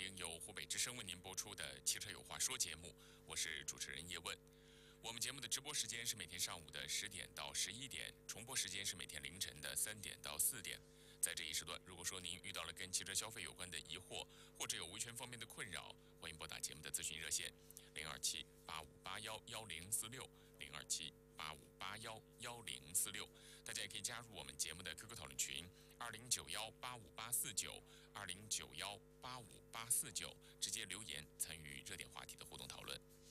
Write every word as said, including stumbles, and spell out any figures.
听由湖北之声为您播出的《汽车有话说》节目，我是主持人叶问。我们节目的直播时间是每天上午的十点到十一点，重播时间是每天凌晨的三点到四点。在这一时段，如果说您遇到了跟汽车消费有关的疑惑，或者有维权方面的困扰，欢迎拨打节目的咨询热线零二七八五八幺幺零四六零二七八五八幺幺零四六。大家也可以加入我们节目的 Q Q 讨论群二零九幺八五八四九二零九幺八五八四九，直接留言参与热点话题的互动讨论。